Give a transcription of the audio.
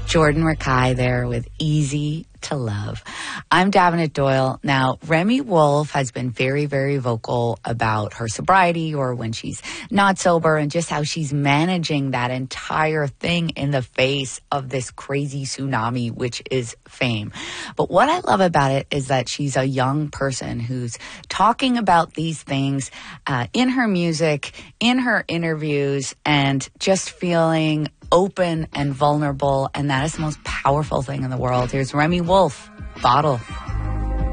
Jordan Rakai there with Easy to Love. I'm Davenant Doyle. Now, Remi Wolf has been very, very vocal about her sobriety or when she's not sober and just how she's managing that entire thing in the face of this crazy tsunami, which is fame. But what I love about it is that she's a young person who's talking about these things in her music, in her interviews, and just feeling open and vulnerable, and that is the most powerful thing in the world. Here's Remi Wolf, Bottle.